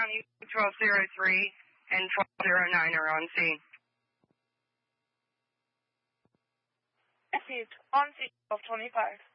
County 1203 and 1209 are on scene. Received. On scene 1225.